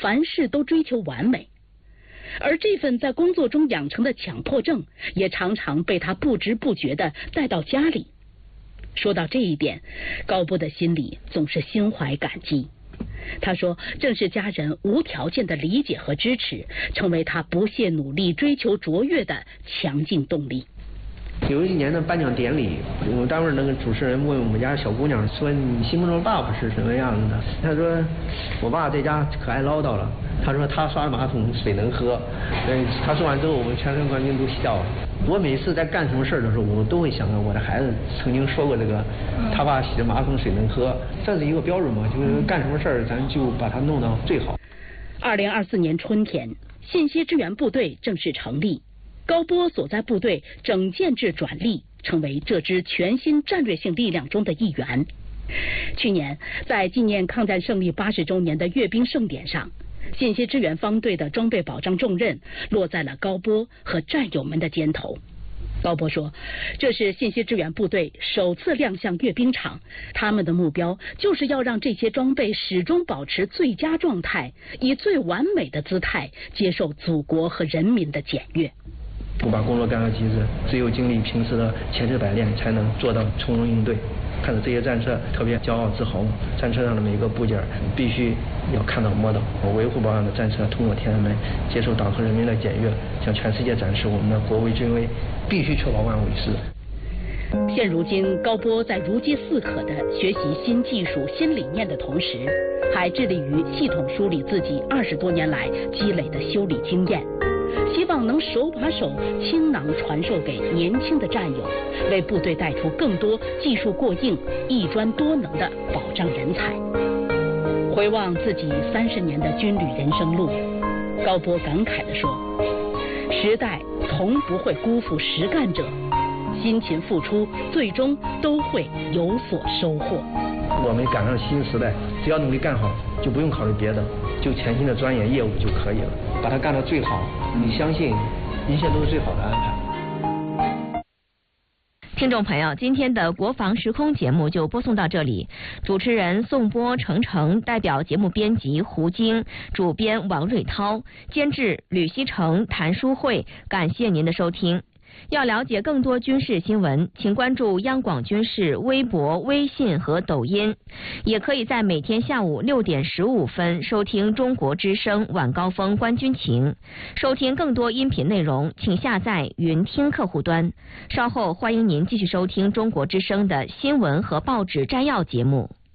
凡事都追求完美。而这份在工作中养成的强迫症，也常常被他不知不觉地带到家里。说到这一点，高波的心里总是心怀感激。他说，正是家人无条件的理解和支持，成为他不懈努力追求卓越的强劲动力。 有一年的颁奖典礼，我们单位那个主持人问我们家小姑娘说：“你心目中的爸爸是什么样子的？”她说：“我爸在家可爱唠叨了。”她说：“他刷马桶水能喝。”他说完之后，我们全场冠军都笑了。我每次在干什么事的时候，我都会想到我的孩子曾经说过这个，他爸洗的马桶水能喝，这是一个标准嘛，就是干什么事咱就把它弄到最好。 2024年春天，信息支援部队正式成立。高波所在部队整建制转隶，成为这支全新战略性力量中的一员。去年，在纪念抗战胜利80周年的阅兵盛典上，信息支援方队的装备保障重任落在了高波和战友们的肩头。高波说，这是信息支援部队首次亮相阅兵场，他们的目标就是要让这些装备始终保持最佳状态，以最完美的姿态接受祖国和人民的检阅。 不把工作干到极致，只有经历平时的千锤百炼，才能做到从容应对。看着这些战车，特别骄傲自豪。战车上的每一个部件必须要看到摸到。维护保养的战车通过天安门接受党和人民的检阅，向全世界展示我们的国威军威，必须确保万无一失。 现如今，高波在如饥似渴地学习新技术、新理念的同时，还致力于系统梳理自己20多年来积累的修理经验。希望能手把手倾囊传授给年轻的战友，为部队带出更多技术过硬、一专多能的保障人才。回望自己30年的军旅人生路，高波感慨地说：“时代从不会辜负实干者，辛勤付出最终都会有所收获。” 我们赶上新时代，只要努力干好，就不用考虑别的，就全新的专业业务就可以了，把它干到最好。你相信，一切都是最好的安排。 听众朋友，今天的国防时空节目就播送到这里。主持人宋波、程程，代表节目编辑胡晶，主编王瑞涛，监制吕希成、谭淑慧。感谢您的收听。要了解更多军事新闻，请关注央广军事微博、微信和抖音，也可以在每天下午6点15分收听中国之声晚高峰观军情。收听更多音频内容，请下载云听客户端。稍后欢迎您继续收听中国之声的新闻和报纸摘要节目。